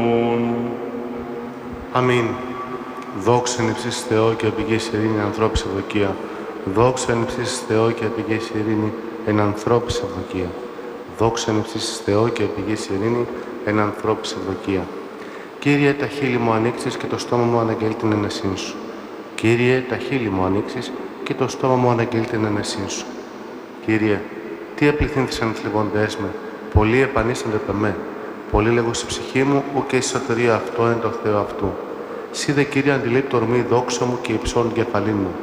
Αμήν. Δόξα εν υψίστοις Θεό και επιγείς ειρήνη εν ανθρώπης ευδοκία. Δόξα εν υψίστοις Θεό και επιγείς ειρήνη εν ανθρώπης ευδοκία. Δόξα εν υψίστοις Θεό και επιγείς ειρήνη εν ανθρώπης ευδοκία. Κύριε, τα χείλη μου ανοίξεις και το στόμα μου αναγγέλει την ενεσύν σου. Κύριε, τα χείλη μου ανοίξεις και το στόμα μου αναγγέλει την ενεσύν σου. Κύριε, τι επληθύνθησαν οι θλιβόντες με, πολλοί επανήσανται επ' εμέ. Πολλοί λέγουν στη ψυχή μου, ουκ η σωτηρία αυτό είναι το Θεό αυτού. Σύ δε, Κύριε, αντιλείπει ορμή δόξα μου και υψών κεφαλήν μου.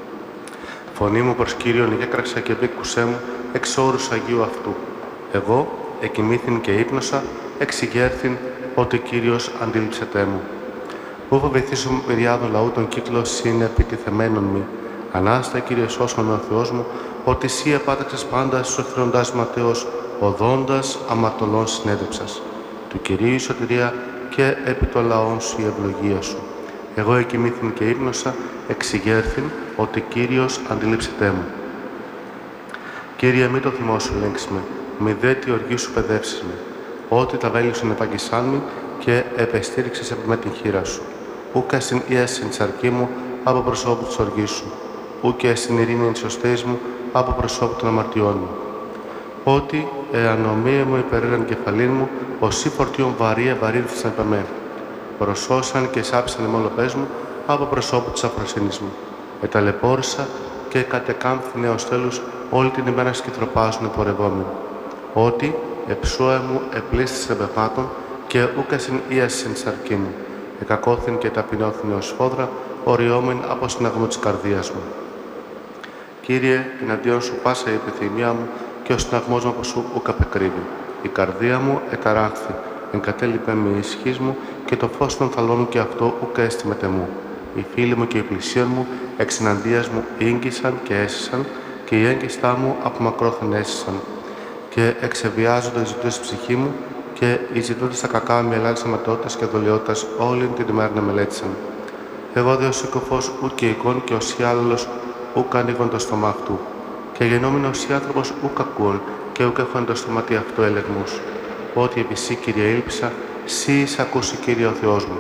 Φωνή μου προς Κύριον γέκραξα και επίκουσέ μου εξ όρους Αγίου αυτού. Εγώ εκοιμήθην και ύπνοσα, εξηγέρθην ότι Κύριος αντίληψετέ μου. Πού φοβηθήσω με πυριάδο λαού τον κύκλο συν επιτιθεμένον μη. Ανάστα, Κύριε, σώσον με ο Θεός μου, ότι σύ επάταξες πάντα στους ευθυροντάς Ματέος, οδόντας αμαρτωλών συνέδεψας. Του Κυρίου η σωτηρία και επί το λαόν σου η ευλογία σου. Εγώ εκοιμήθην και ύπνοσα, εξηγέρθην ότι Κύριος αντιλήψετέ μου. Κύριε, μη το θυμό σου ελέγξεις με, μη δε τη οργή σου παιδεύσεις με. Ότι τα βέλη σου επαγγισάν μη και επεστήριξες επί με την χείρα σου. Ούκα στην ίαση της αρκή μου από προσώπου της οργής σου. Ούκε στην ειρήνη της σωστής μου από προσώπου των αμαρτιών μου. Ότι εανομία μου υπερήραν κεφαλήν μου, ως φορτίων βαρύ ευαρύνθησαν επ' εμέ. Προσώσαν και σάψαν ημόλοπές μου από προσώπου της αφροσύνης μου. Εταλαιπώρησα και κατεκάμφθη νέος τέλους όλη την ημέρα σκητροπάζουν εμπορευόμενοι. Ότι εψώε μου επλήστησε εμπευμάτων και ούκα συν ίασιν σαρκή μου. Εκακόθην και ταπεινώθην ως φόδρα, οριόμην από συναγμό της καρδίας μου. Κύριε, εναντίον σου πάσα η επιθυμία μου και ο συναγμός μου από σου ούκα πεκρύβει. Η καρδία μου εταράχθη, εγκατέλειπε με η ισχύς μου και το φως των θαλών και αυτό ούκα έστιμεται μου. Οι φίλοι μου και οι πλησίον μου εξ εναντίας μου ήγγισαν και έσυσαν και οι έγκυστά μου από μακρόθεν έσυσαν. Και εξεβιάζονται οι ζητούντες ψυχή μου και οι ζητούντες τα κακά με ελάχιστα ματαιότητας και δολιότητας όλη την ημέρα να μελέτησαν. Εγώ δε ως σύκοφος ούκ και εικόν και ως άλλος ούκ ανοίγον το στόμα αυτού. Και γεννόμενο ως άνθρωπος ούκ ακούν και ούκ έχουν το στοματί αυτό ελεγμούς. Ότι επί σύ, Κύριε, ήλπισα, σύ εις ακούσει, Κύριε, ο Θεός μου.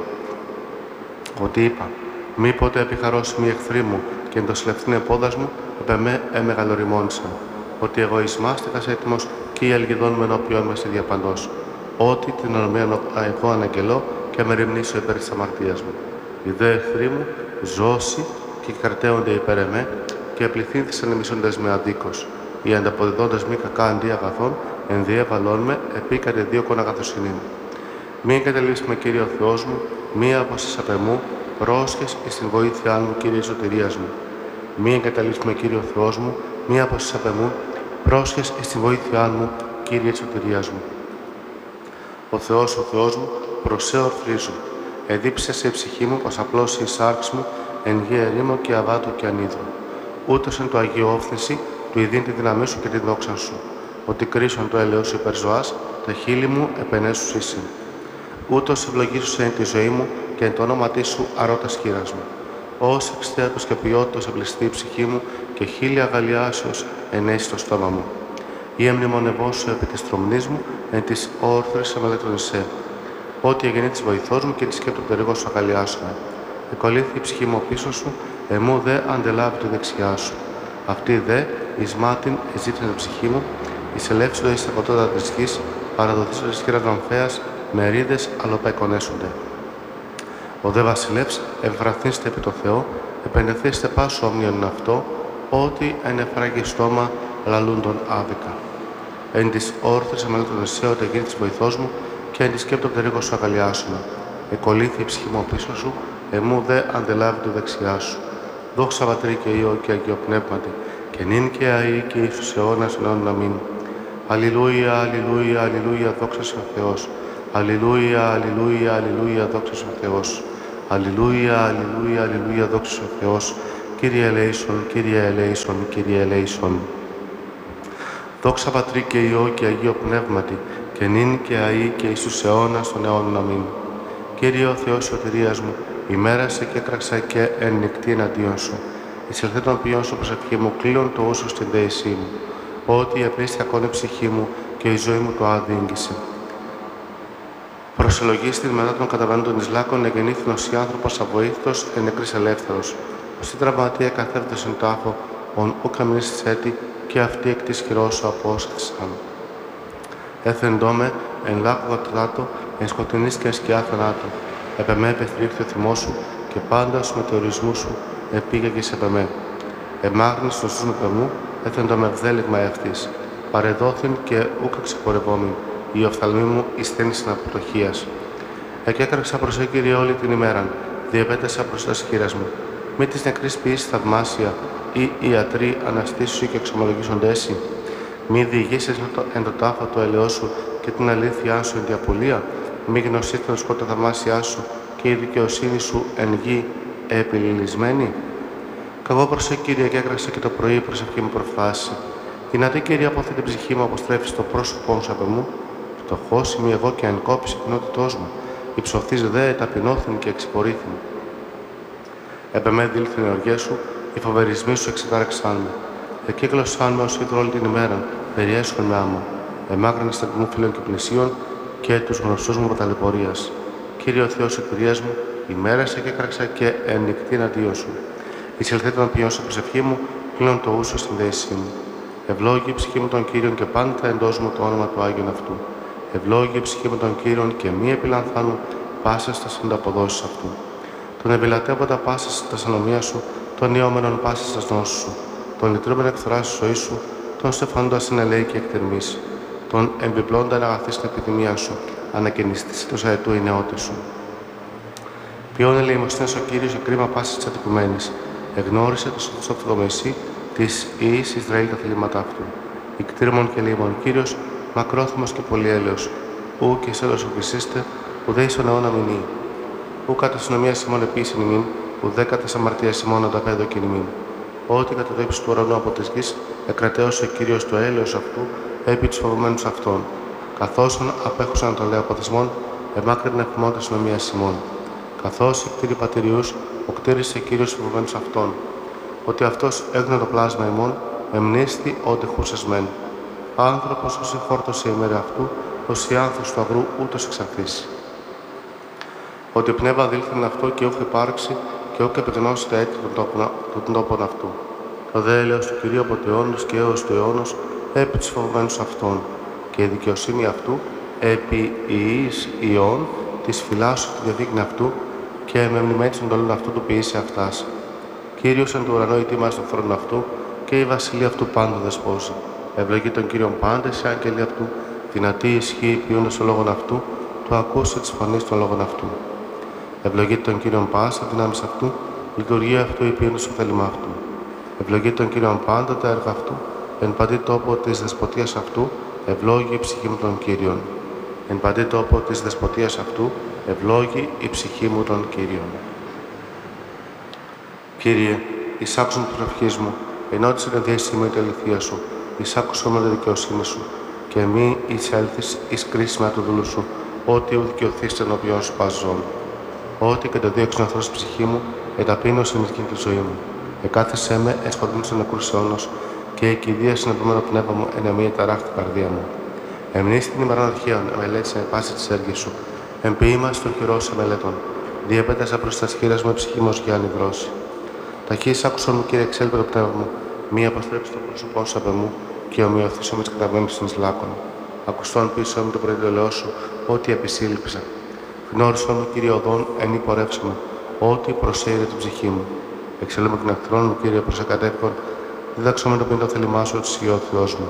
Ότι είπα, μη ποτέ επιχαρώσει μη εχθροί μου και εν το συλλευθύν επόδας μου, επ' εμέ εμεγαλοριμόνησαν. Ότι εγώ εις μάστιγας έτοιμος και οι αλγιδών με ενώπιόν με στη διαπαντός. Ότι την ορμία εγώ αναγγελώ και με ρημνήσω υπέρ της αμαρτίας μου. Οι δε εχθροί μου ζώσει και κρατέονται υπέρ εμέ και επληθύνθησαν οι μισούντες με αδίκως. Οι ανταποδιδόντες μη κακά αντί αγαθών, ενδιέβαλόν με επί κατεδίωκον αγαθοσυνήν. Μη εγκαταλείψεις με, Κύριε ο Θεός μου, μία από εσείς απ' εμού, πρόσχες εις την βοήθειά μου, Κύριε σωτηρίας μου. Μη εγκαταλείψεις με, Κύριε ο Θεός μου, μία από εσείς απ' εμού, πρόσχες εις την βοήθειά μου, Κύριε σωτηρίας μου. Ο Θεός μου, προς σε ορθρίζω. Εδίψε σε ψυχή μου, πως απλώσει η σάρξ μου, εν γη ερήμο και αβάτου και ανίδρου. Ούτως εν το Αγίο όφθηση, του ειδήν τη δύναμή σου και τη δόξα σου. Ότι κρίσον το έλεος σου υπερζωάς, τα χείλη μου επενέσους ήσυν. Ούτως ευλογήσου εν τη ζωή μου και εν το όνοματί σου αρώτα χείρας μου. Ως εξτέατος και ποιότητος εμπληστεί η ψυχή μου και χείλη αγαλιάσεως ενέσει το στόμα μου. Ή εμνημονευώσου επί της τρομνής μου εν της όρθρης εμελέτων εσέ. Ότι εγεννεί της βοηθός μου και τη σκέπτο περίγω σου αγαλιάσουμε. Εκολύθη η ψυχή μου πίσω σου, εμού δε αντελάβει τη δεξιά σου. Αυτή δε εις μάτιν εζήτησε την ψυχή μου, εις ελεύσονται εις τα κοτώτα της γης, παραδοθήσονται εις χείρα δαμφέας, με ρίδες αλλοπαϊκονέσονται. Ο δε βασιλεύς ευβραθύνστε επί το Θεό, επενεθήστε πάσου όμοιον αυτό, ότι εν εφράγει στόμα λαλούντον άδικα. Εν της όρθρης εμελέτων εσέ, ότι εγίνει της βοηθός μου, και εν τη σκέπτο περίγω σου αγαλιάσουμε. Εκολύθη η ψυχή μου πίσω σου, εμού δε αντελάβει τη δεξιά σου. Δόξα Πατρί και Υιό και Αγίο Πνεύματι, και νυν και αεί και εις τους αιώνας αιώνων αμήν. Αλληλούια, αλληλούια, αλληλούια, δόξα σε ο Θεός. Αλληλούια, αλληλούια, αλληλούια, δόξα σε ο Θεός. Αλληλούια, αλληλούια, αλληλούια, δόξα σε ο Θεός. Κύριε ελέησον, Κύριε ελέησον, Κύριε ελέησον. Δόξα Πατρί και Υιό και Αγίο Πνεύματι, και νυν και αεί και εις τους αιώνας των αιώνων αμήν. Κύριε ο Θεός σωτηρίας μου, ημέρασε και έκραξα και εν νυχτή εναντίον σου. Εισελθέ των ποιών σου προσευχή μου, κλείον το ούσο στην δέησή μου. Ότι η απρίστη ακόνε ψυχή μου και η ζωή μου το άδειγγισε. Προσελογίστην μετά των καταβαίνοντων εις λάκων εγεννήθην ως άνθρωπος αβοήθητος εν νεκρής ελεύθερος. Ως τη τραυματία καθέβεται εν τάφο, ον ούκα μείνεις της έτη και αυτοί εκ της χειρός σου απόσχθησαν. Έθεντόμε εν λάκκο κατωτάτο, εν σκοτεινής και εν σκιά θανάτου. Επ' εμέ επεθρύχθη ο θυμός σου και πάντα στους μετεωρισμούς σου επήγαγες επ' εμέ. Εμάγνης των ζούς μου, έθεντόμε ευδέλεγμα ευτής. Παρεδόθην και ούκα ξεπορευόμην. Η οφθαλμή μου εισθένησαν αποτοχίας. Εκέκραξα προς Κύριε όλη την ημέραν, διεπέτασα προς τας χείρας μου. Μη της νεκρής ποιής θαυμάσια, ή ιατροί αναστήσου και εξομολογήσοντες. Μη διηγήσεις εν το τάφο το ελαιό σου και την αλήθειά σου εν διαπολία. Μη γνωσίστε το σκότω θαυμάσια σου και η δικαιοσύνη σου εν γη επιλυλισμένη. Καγώ προς Κύριε και έκραξα και το πρωί η προσευχή μου προφθάσει. Δυνατή Κύριε από αυτή την ψυχή μου αποστρέφει το πρόσωπό σου απ' εμού. Φτωχός είμαι εγώ και εν κόπης η κοινότητός μου. Υψωθείς δε ταπεινώθην και εξυπορήθην. Επ' εμέ δήλθην οι οργές σου, οι φοβερισμοί σου εξετάρεξαν με. Εκύκλωσαν με ως ίδρο όλη την ημέρα, περιέσχον με άμμο. Εμάγρανε στα μου φίλων και πλησίων και τους γνωστούς μου παταλαιπωρίας. Κύριε ο Θεός εκκληρίας μου, ημέρασε και έκραξα και εν νυχτή εναντίον σου. Εισελθείτε να ποιώσω προσευχή μου, πλέον το ούσο στην δέση μου. Ευλόγη η ψυχή μου των Κύριων και πάντα εντός μου το όνομα του Άγιον αυτού. Ευλόγη η ψυχή μου των Κύριων και μη επιλανθάνου πάσα στα ανταποδόσεις αυτού. Τον ευηλατεύοντα πάσα στα ανομία σου, τον ιόμενον πάσα στα νόσου σου, τον λυτρούμενο εκφρά τη ζωή σου, τον στεφανώντα στην ελέη και εκτερμής, τον εμπιπλώντα εν αγαθή στην επιδημία σου, ανακαινιστή το αετού η νεότη σου. Ποιόν ελεημοστές ο Κύριος η κρίμα πάση τη ατυπωμένη, εγνώρισε το σωτό Μεσή τη ιή Ισραήλ τα θελήματα αυτού. Ικτήρμον και ελεημον Κύριος, μακρόθυμος και πολυέλεος, ου και σέλος οφυσίστε, ουδέ εις τον αιώνα μηνύει. Ου κατά συνομία Σιμών επίση νημήν, ουδέ κατά αμαρτία Σιμών ανταπέδω και νημήν. Ό,τι κατά το ύψος του ουρανού από της γης, εκρατέωσε ο Κύριος το έλεος αυτού, επί τους φοβωμένους αυτών. Καθώς απέχουσαν το λέω αποθεσμών, εμάκρυνε εφημώντα συνομία Σιμών. Καθώς οι κτήροι πατηριούς, ο κτήρισε Κύριος τους φοβωμένους αυτών. Ότι αυτός έγνε το πλάσμα ημών, εμνίσθη ό,τι χούσες μεν. Άνθρωπος όσοι χόρτωσε η μέρα αυτού, όσοι άνθος του αγρού ούτως εξαρθήσει. Ότι πνεύμα δήλθεν αυτό και όχι υπάρξει και όχι επιδεινώσει τα έτη των τόπων αυτού. Το δε έλεος του Κυρίου από το αιώνος και έως του αιώνος επί τους φοβμένους αυτών και η δικαιοσύνη αυτού επί ιής ιών της φυλάσσου τη διαδίκνη αυτού και με μνημένη των τολών αυτού του ποιήσε αυτάς. Κύριος εν του ουρανού ητήμας στον θρόνο αυτού και η βασιλεία αυτού πάντων δεσπόζει. Ευλογεί τον Κύριον πάντες οι άγγελοι αυτού, δυνατή ισχύει ποιούντας των λόγων αυτού, του ακούσε της φωνής των λόγων αυτού. Ευλογεί τον Κύριον πάσα δυνάμεις αυτού, λειτουργία αυτού υπήρνος το θέλημα αυτού. Ευλογεί τον Κύριον πάντα τα έργα αυτού, εν παντή τόπο της δεσποτείας αυτού, ευλόγει η ψυχή μου των Κύριων. Εν παντή τόπο της δεσποτείας αυτού, ευλόγει η ψυχή μου των Κύριων. Κύριε, εισάκουσον την προσευχή μου, ενώτησε την διέση μου η αληθεία σου, εισάκουσον με τη δικαιοσύνη σου, και μη εισέλθεις εις κρίση με του δούλου σου, ότι ου δικαιωθείς ενώπιον σου παζών. Ό,τι και το δίωξε ο στη ψυχή μου, εταπείνωσε με τη ζωή μου. Εκάθισέ με, εσχολούμαι στον νεκρούς αιώνος, και η κηδεία συνεπόμενο πνεύμα μου εν μία ταράχτη καρδία μου. Εμνήστη την ημερών αρχαίων, εμελέτησε με πάση τη έργη σου. Εμποιήμα στο χειρό σε μελέτων. Διέπέτασα προς τα σχήρας μου ψυχή ως Γιάννη δρόση. Ταχύς άκουσον μου, Κύριε, εξέλπε το πνεύμα μου, μη αποστρέψει το πρόσωπό σου απ' εμού και ομοιωθήσω με τις καταβέμψεις της λάκων. Ακουστών πίσω μου το προειδολαιό σου, ό,τι επισύλληψα. Γνώρισον μου, Κύριε, οδόν, εν υπορεύσομαι, ό,τι προσέειρε την ψυχή μου. Εξελούμε την εχθρών μου, Κύριε, προς εκατεύκον, δίδαξον με το ποιν το θέλημά σου, ότι σιγεί ο Θεός μου.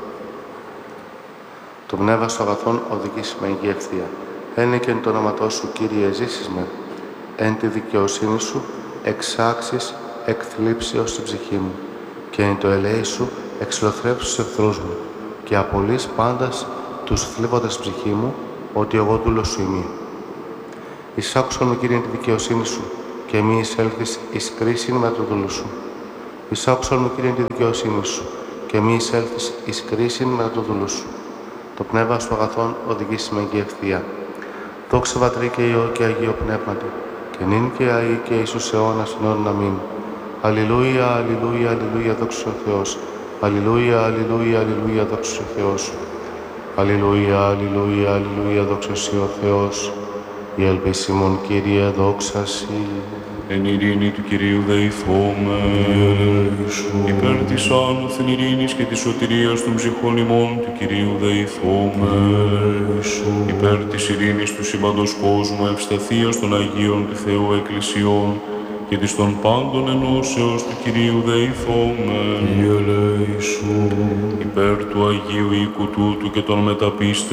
Το πνεύμα στο αγαθόν οδηγήσει με υγεία ευθεία. Ένε και εν το όνοματό σου, Κύριε, ζήσεις με. Εν τη δικαιοσύνη σου, εξάξεις εκθλίψεως την ψυχή μου. Και εν το ελέη σου, εξολοθρεύσεις τους εχθρούς μου. Και απολύς πάντας τους θλίβοντας ψυχή μου, ότι εγώ δούλος σου είμαι. Εισάκουσον μου, Κύριε, τη δικαιοσύνη σου, και μη εισέλθεις εις κρίση με το δούλου σου. Εισάκουσον μου, Κύριε, τη δικαιοσύνη σου, και μη εισέλθεις εις κρίση με το δούλου σου. Το πνεύμα σου αγαθόν οδηγήσει με υγεία ευθεία. Δόξα Πατρί και Υιό και Αγίο Πνεύματι, και νυν και αεί και Ιησούς αιώνας αιώνων αμήν. Αλληλούια, αλληλούια, αλληλούια, δόξα ο Θεός. Αλληλούια, αλληλούια, αλληλούια, δόξα ο Θεός. Αλληλούια, αλληλούια, αλληλούια, δόξα σοι ο Θεός. Η ελπίση ημών, Κύριε, δόξα σοι. Εν ειρήνη του Κυρίου δεηθώμε, υπέρ της άνωθεν ειρήνης και της σωτηρίας των ψυχών ημών του Κυρίου δεηθώμε, υπέρ της ειρήνης του σύμπαντος κόσμου, ευσταθίας των Αγίων του Θεού Εκκλησιών και της των πάντων ενώσεως του Κυρίου δεηθώμε, υπέρ του Αγίου οίκου τούτου και των μεταπίστεων